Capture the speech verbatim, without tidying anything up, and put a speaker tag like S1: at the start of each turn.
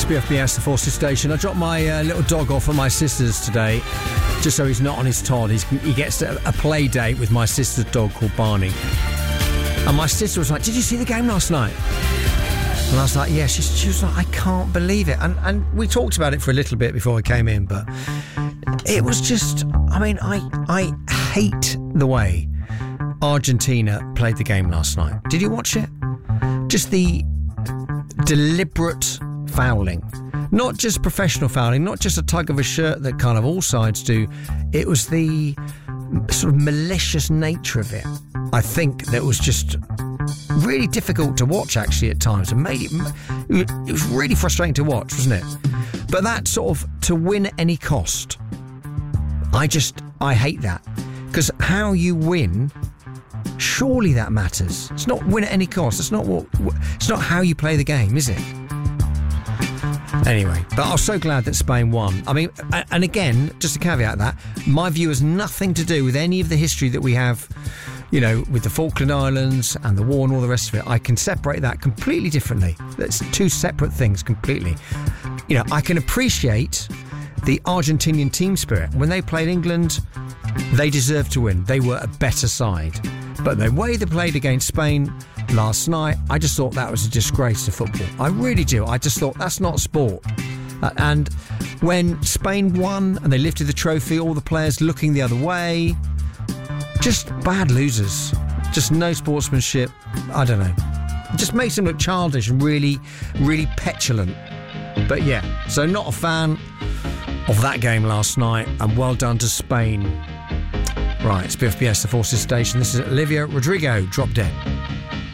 S1: B F B S, the Forces Station. I dropped my uh, little dog off at my sister's today, just so he's not on his Todd. He's, he gets a, a play date with my sister's dog called Barney. And my sister was like, did you see the game last night? And I was like, yeah. She, she was like, I can't believe it. And, and we talked about it for a little bit before I came in, but it was just, I mean, I, I hate the way Argentina played the game last night. Did you watch it? Just the deliberate fouling. Not just professional fouling, not just a tug of a shirt that kind of all sides do. It was the sort of malicious nature of it, I think, that was just really difficult to watch actually at times, and made it, it was really frustrating to watch, wasn't it? But that sort of to win at any cost, I just, I hate that. Because how you win, surely that matters. It's not win at any cost. It's not what, it's not how you play the game, is it? Anyway, but I was so glad that Spain won. I mean, and again, just to caveat that, my view has nothing to do with any of the history that we have, you know, with the Falkland Islands and the war and all the rest of it. I can separate that completely differently. That's two separate things completely. You know, I can appreciate the Argentinian team spirit. When they played England, they deserved to win. They were a better side. But the way they played against Spain last night, I just thought that was a disgrace to football. I really do. I just thought that's not sport. Uh, and when Spain won and they lifted the trophy, all the players looking the other way, just bad losers. Just no sportsmanship. I don't know. It just makes them look childish and really, really petulant. But yeah, so not a fan of that game last night, and well done to Spain. Right, it's B F B S, the Forces Station. This is Olivia Rodrigo, Drop Dead.